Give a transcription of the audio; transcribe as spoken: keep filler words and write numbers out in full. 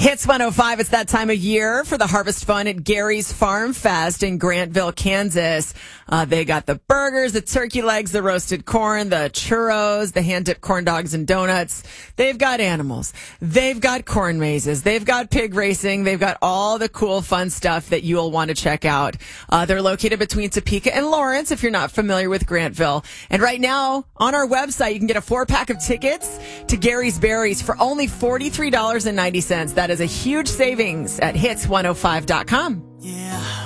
Hits one oh five, it's that time of year for the Harvest Fun at Gary's Farm Fest in Grantville, Kansas. Uh, they got the burgers, the turkey legs, the roasted corn, the churros, the hand-dipped corn dogs and donuts. They've got animals. They've got corn mazes. They've got pig racing. They've got all the cool, fun stuff that you'll want to check out. Uh, they're located between Topeka and Lawrence, if you're not familiar with Grantville. And right now, on our website, you can get a four-pack of tickets to Gary's Berries for only forty-three dollars and ninety cents. That is a huge savings at hits one oh five dot com. Yeah.